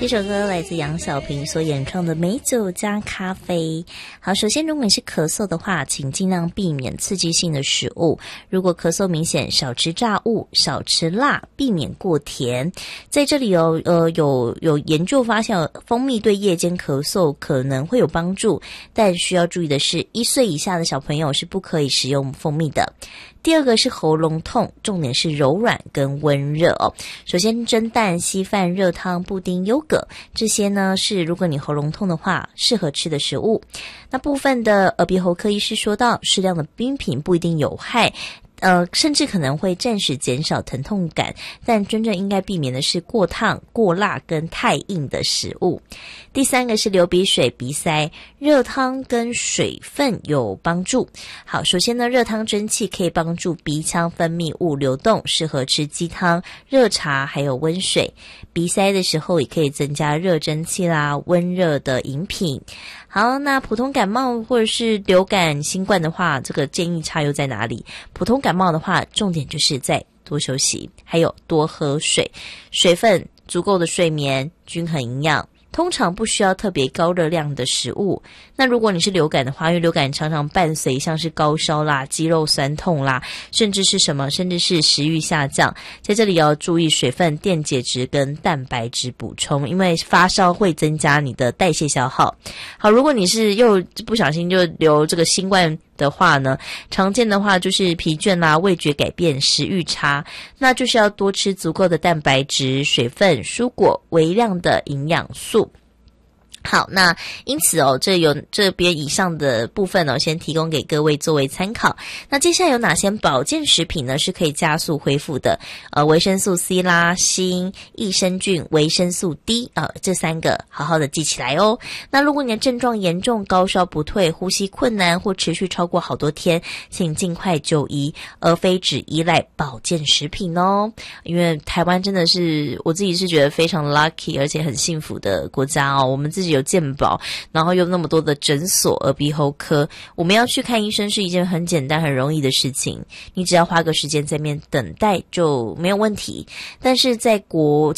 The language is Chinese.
这首歌来自杨小萍所演唱的《美酒加咖啡》。好，首先如果你是咳嗽的话，请尽量避免刺激性的食物。如果咳嗽明显，少吃炸物，少吃辣，避免过甜。在这里有研究发现，蜂蜜对夜间咳嗽可能会有帮助，但需要注意的是，1岁以下的小朋友是不可以食用蜂蜜的。第二个是喉咙痛，重点是柔软跟温热哦。首先蒸蛋、稀饭、热汤、布丁、优格，这些呢是如果你喉咙痛的话适合吃的食物。那部分的耳鼻喉科医师说到，适量的冰品不一定有害，甚至可能会暂时减少疼痛感，但真正应该避免的是过烫、过辣跟太硬的食物。第三个是流鼻水、鼻塞，热汤跟水分有帮助。好，首先呢，热汤蒸汽可以帮助鼻腔分泌物流动，适合吃鸡汤、热茶还有温水。鼻塞的时候也可以增加热蒸汽啦，温热的饮品。好，那普通感冒或者是流感、新冠的话，这个建议差又在哪里？普通感冒的话，重点就是在多休息，还有多喝水，水分、足够的睡眠、均衡营养。通常不需要特别高热量的食物。那如果你是流感的话，因为流感常常伴随像是高烧啦、肌肉酸痛啦，甚至是食欲下降，在这里要注意水分、电解质跟蛋白质补充，因为发烧会增加你的代谢消耗。好，如果你是又不小心就留这个新冠的话呢，常见的话就是疲倦啦、味觉改变、食欲差，那就是要多吃足够的蛋白质、水分、蔬果、微量的营养素。好，那因此这边以上的部分先提供给各位作为参考。那接下来有哪些保健食品呢是可以加速恢复的？维生素 C 啦、锌、益生菌、维生素 D 这3个好好的记起来哦。那如果你的症状严重，高烧不退，呼吸困难或持续超过好多天，请尽快就医，而非只依赖保健食品哦。因为台湾真的是我自己是觉得非常 lucky 而且很幸福的国家哦，我们自己有健保，然后又那么多的诊所、耳鼻喉科，我们要去看医生是一件很简单很容易的事情，你只要花个时间在那边等待就没有问题。但是在